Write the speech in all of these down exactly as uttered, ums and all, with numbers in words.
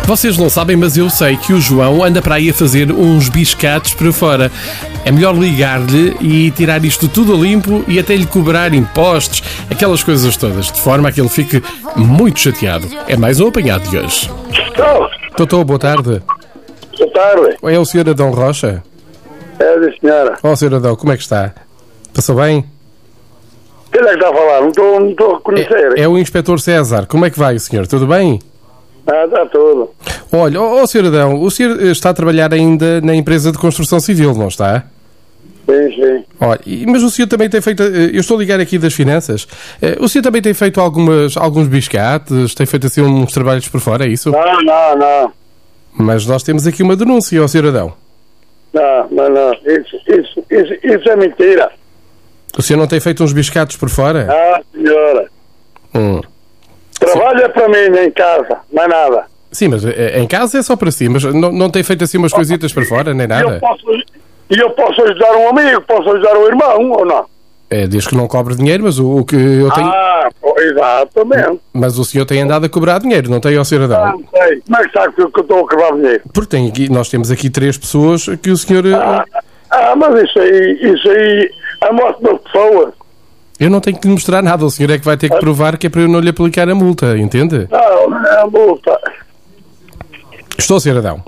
Vocês não sabem, mas eu sei que o João anda para aí a fazer uns biscates para fora. É melhor ligar-lhe e tirar isto tudo a limpo e até lhe cobrar impostos, aquelas coisas todas, de forma a que ele fique muito chateado. É mais um apanhado de hoje. Estou. Doutor, boa tarde. Boa tarde. É o senhor Adão Rocha? É da senhora. Ó, senhor Adão, como é que está? Passou bem? Quem é que está a falar? Não estou não estou a reconhecer. É, é o inspetor César. Como é que vai, senhor? Tudo bem? Ah, está tudo. Olha, ó, ó senhor Adão, o senhor está a trabalhar ainda na empresa de construção civil, não está? Sim, sim. Olha, e- mas o senhor também tem feito, eh, eu estou a ligar aqui das finanças, Eh, o senhor também tem feito algumas, alguns biscates, tem feito assim uns trabalhos por fora, é isso? Não, não, não. Mas nós temos aqui uma denúncia, ó senhor Adão. Não, não, não. Isso, isso, isso, isso é mentira. O senhor não tem feito uns biscates por fora? Ah, senhora. Hum. Trabalha para mim em casa, mais nada. Sim, mas eh, em casa é só para si, mas não, não tem feito assim umas coisitas por fora, nem E nada? eu posso, e eu posso ajudar um amigo, posso ajudar um irmão, ou não? É, diz que não cobre dinheiro, mas o, o que eu tenho... Ah, pô, exatamente. Mas o senhor tem andado a cobrar dinheiro, não tem, ó senhor Ah, Adão? não sei. Como é que sabe que eu que eu estou a acabar dinheiro? Porque tem aqui, nós temos aqui três pessoas que o senhor... eh, Ah, ah, mas isso aí, isso aí, a morte das pessoas. Eu não tenho que lhe mostrar nada, o senhor é que vai ter que provar que é para eu não lhe aplicar a multa, entende? Não, é a multa. Estou, senhor Adão.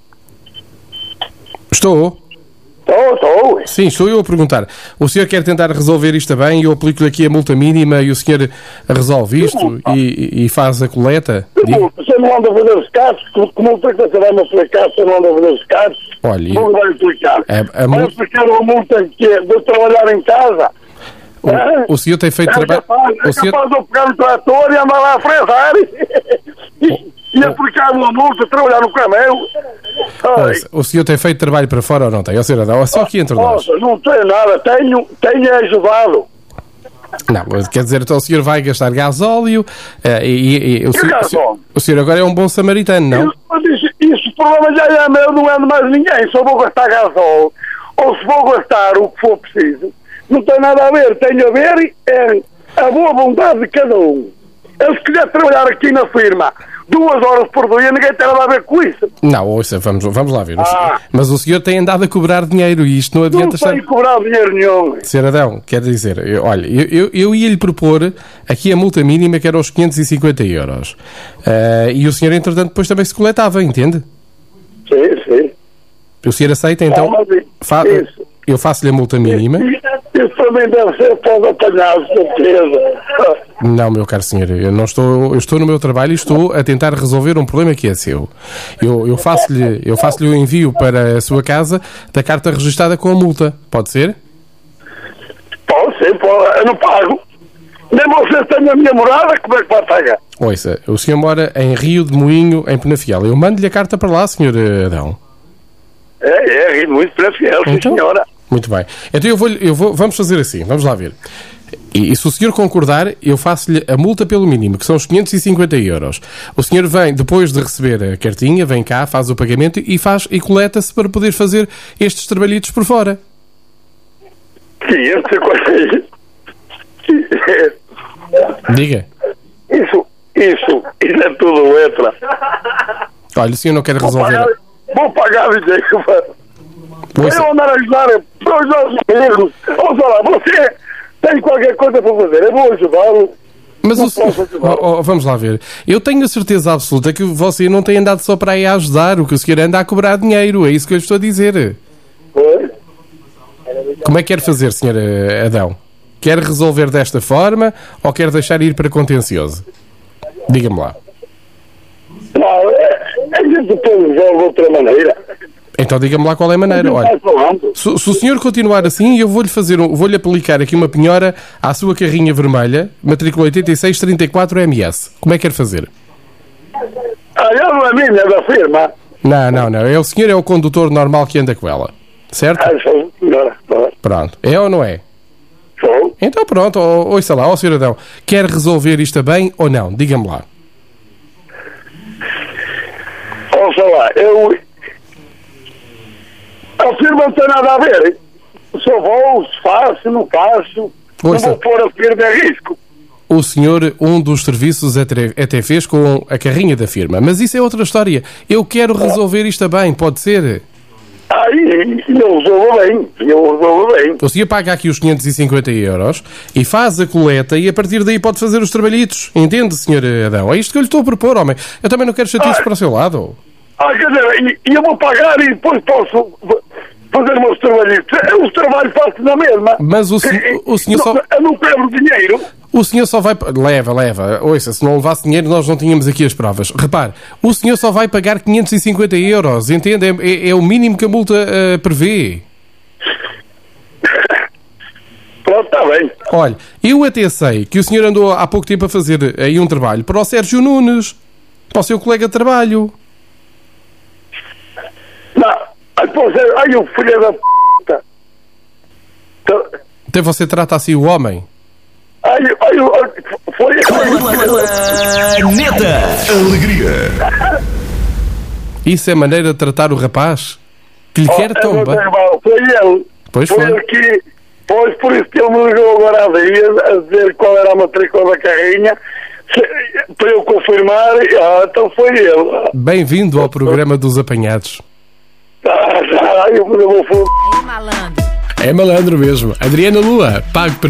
Estou. Estou, estou. Sim, estou eu a perguntar. O senhor quer tentar resolver isto bem e eu aplico-lhe aqui a multa mínima e o senhor resolve isto e, e faz a coleta? Diga. Você não anda a fazer os casos? Como é que você vai me aplicar se eu não anda a fazer os casos? Olha, Não vai aplicar. A- a vai multa- aplicar uma multa que é de trabalhar em casa? o, É? o senhor tem feito É trabalho... capaz, é O senhor... capaz de eu pegar no trator e andar lá a fresar e, e aplicar uma multa, trabalhar no camelo. Ai, Ouça, O senhor tem feito trabalho para fora ou não tem? Ó, senhor Adão, é só aqui entre nós. nossa, não tenho nada, tenho, tenho ajudado. Não, mas quer dizer, então o senhor vai gastar gasóleo eh, e, e- e o, senhor, o, senhor, gasóleo? o senhor agora é um bom samaritano, não? Mas isso, isso o problema já é meu, não é de mais ninguém. Se eu vou gastar gasol ou se vou gastar o que for preciso, não tem nada a ver. Tem a ver é a boa vontade de cada um. Eu, se quiser trabalhar aqui na firma duas horas por dia, ninguém tem nada a ver com isso. Não, ouça, vamos, vamos lá ver. O Ah. senhor- mas o senhor tem andado a cobrar dinheiro e isto não Não adianta estar... tem que cobrar dinheiro nenhum. Senhor Adão, quer dizer, eu- olha, eu, eu, eu ia-lhe propor aqui a multa mínima que era os quinhentos e cinquenta euros. Ah, e o senhor, entretanto, depois também se coletava, entende? Sim, sim. O senhor aceita, então? Ah, mas Fa- isso. eu faço-lhe a multa mínima. Isso também deve ser pode apanhar, certeza. Não, meu caro senhor, eu não estou, eu estou no meu trabalho e estou a tentar resolver um problema que é seu. Eu, eu faço-lhe, eu faço-lhe o envio para a sua casa da carta registada com a multa. Pode ser? Pode ser, pode. Eu não pago. Nem vocês têm a minha morada, como é que vai pagar? Ouça, o senhor mora em Rio de Moinho, em Penafiel. Eu mando-lhe a carta para lá, senhor Adão. É, é, muito para fiel, sim, Então? senhora. Muito bem. Então eu vou, eu vou, vamos fazer assim, vamos lá ver. E, e se o senhor concordar, eu faço-lhe a multa pelo mínimo, que são os quinhentos e cinquenta euros. O senhor vem, depois de receber a cartinha, vem cá, faz o pagamento e faz e coleta-se para poder fazer estes trabalhitos por fora. quinhentos e cinquenta. Diga. Isso, isso, isso é tudo letra. Olha, o senhor não quer Vou resolver... pagar, vou pagar dinheiro, mano. Ouça, Eu andar a ajudar, para ajudar os amigos. Ouça lá, você tem qualquer coisa para fazer, eu vou ajudá-lo. mas não o senhor... posso ajudar. Oh, oh, vamos lá ver. Eu tenho a certeza absoluta que você não tem andado só para aí a ajudar, o que o senhor anda a cobrar dinheiro, é isso que eu lhe estou a dizer. Foi? Como é que quer fazer, senhor Adão? Quer resolver desta forma ou quer deixar ir para contencioso? Diga-me lá. Não, é, a gente pode resolver de outra maneira. Então diga-me lá qual é a maneira. Olha, Vai falando. se, se o senhor continuar assim, eu vou-lhe fazer, um- vou-lhe aplicar aqui uma penhora à sua carrinha vermelha, matrícula oitenta e seis trinta e quatro M S. Como é que quer fazer? Ah, eu não é minha, é da firma. Não, não, não. É o senhor é o condutor normal que anda com ela. Certo? Ah, sou, senhora. Pronto. É ou não é? Sou. Então pronto, ó- ouça lá, ó cidadão. Quer resolver isto bem ou não? Diga-me lá. Ouça lá, eu... A firma não tem nada a ver. Se eu vou, se faço, não faço. Ouça. Não vou pôr a firma em risco. o senhor um dos serviços até fez com a carrinha da firma. Mas isso é outra história. Eu quero resolver isto bem, pode ser? Ah, e eu resolvo bem, eu resolvo bem. O senhor paga aqui os quinhentos e cinquenta euros e faz a coleta e a partir daí pode fazer os trabalhitos. Entende, senhor Adão? É isto que eu lhe estou a propor, homem. Eu também não quero chatices ah, para o seu lado. Ah, quer dizer, e eu vou pagar e depois posso fazer os meus trabalhitos. Os trabalhos faço na mesma. Mas o, sen o senhor só... Eu não quero dinheiro. O senhor só vai... Leva, leva. Ouça, se não levasse dinheiro nós não tínhamos aqui as provas. Repare, o senhor só vai pagar quinhentos e cinquenta euros, entende? É, é, é o mínimo que a multa uh, prevê. Pronto, está bem. Olha, eu até sei que o senhor andou há pouco tempo a fazer aí um trabalho para o Sérgio Nunes, para o seu colega de trabalho. Não, ai, ai o filho da p... Até você trata assim o homem. Ai, ai, foi... Planeta Alegria. Isso é maneira de tratar o rapaz? Que lhe oh, quer tão bem. Foi ele. Pois foi. Foi ele que... Pois, por isso que ele me ligou agora a dia a dizer qual era a matrícula da carrinha, se, para eu confirmar, ah, então foi ele. Bem-vindo ao programa dos apanhados. Ah, já, eu vou... É malandro. É malandro mesmo. Adriana Lua, pague